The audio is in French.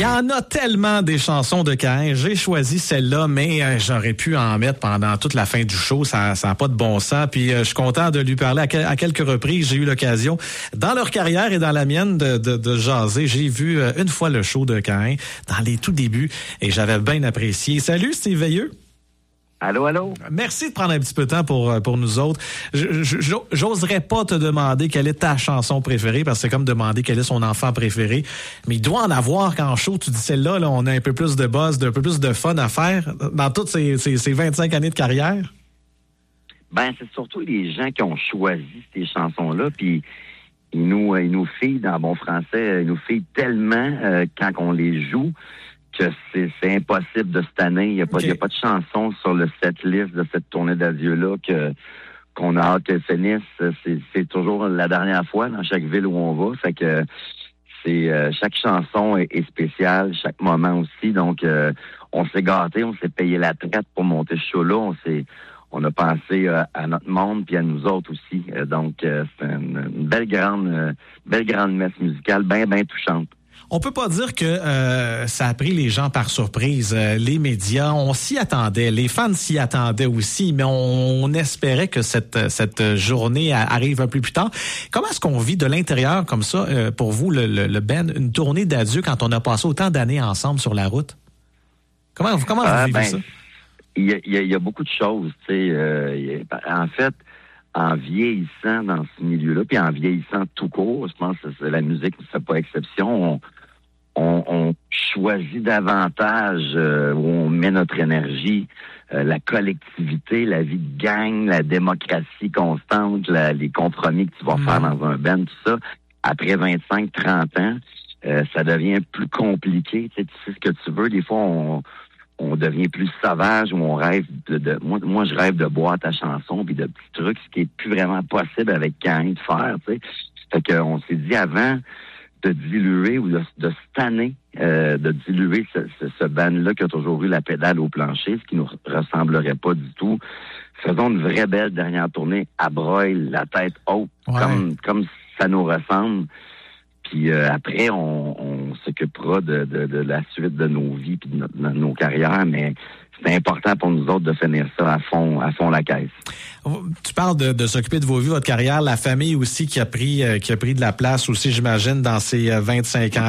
y en a tellement des chansons de Caïn. J'ai choisi celle-là, mais j'aurais pu en mettre pendant toute la fin du show. Ça n'a pas de bon sens. Puis je suis content de lui parler à quelques reprises. J'ai eu l'occasion, dans leur carrière et dans la mienne, de jaser. J'ai vu une fois le show de Caïn dans les tout débuts et j'avais bien apprécié. Salut, Steve Veilleux. Allô, allô. Merci de prendre un petit peu de temps pour nous autres. J'oserais pas te demander quelle est ta chanson préférée, parce que c'est comme demander quel est son enfant préféré. Mais il doit en avoir qu'en show, tu dis celle-là, là, on a un peu plus de buzz, un peu plus de fun à faire dans toutes ces 25 années de carrière. Ben, c'est surtout les gens qui ont choisi ces chansons-là, puis ils nous filent, dans bon français, ils nous filent tellement quand on les joue, que c'est impossible de cette année. Il n'y a pas de chanson sur le setlist de cette tournée d'adieu-là qu'on a hâte qu'elle finisse. C'est toujours la dernière fois dans chaque ville où on va. Fait que chaque chanson est spéciale, chaque moment aussi. Donc, on s'est gâtés, on s'est payé la traite pour monter ce show-là. On a pensé à notre monde puis à nous autres aussi. Donc, c'est une belle grande messe musicale, bien touchante. On peut pas dire que ça a pris les gens par surprise. Les médias, on s'y attendait. Les fans s'y attendaient aussi, mais on espérait que cette journée arrive un peu plus tard. Comment est-ce qu'on vit de l'intérieur comme ça, pour vous, le band, une tournée d'adieu quand on a passé autant d'années ensemble sur la route? Comment vous vivez ça? Il y a beaucoup de choses. En fait, en vieillissant dans ce milieu-là, puis en vieillissant tout court, je pense que la musique ne fait pas exception. On choisit davantage où on met notre énergie, la collectivité, la vie de gang, la démocratie constante, les compromis que tu vas faire dans un band, tout ça. Après 25-30 ans, ça devient plus compliqué. Tu sais ce que tu veux. Des fois, on devient plus sauvage, ou on rêve moi je rêve de boîte à chansons puis de petits trucs, ce qui est plus vraiment possible avec Caïn de faire, tu sais. Fait qu'on s'est dit avant de diluer ou de se tanner, de diluer ce band-là qui a toujours eu la pédale au plancher, ce qui nous ressemblerait pas du tout. Faisons une vraie belle dernière tournée à broil, la tête haute, comme ça nous ressemble. Puis après, on s'occupera de la suite de nos vies puis de nos carrières, mais c'est important pour nous autres de finir ça à fond la caisse. Tu parles de s'occuper de vos vies, votre carrière, la famille aussi qui a pris de la place aussi, j'imagine, dans ces 25 ans.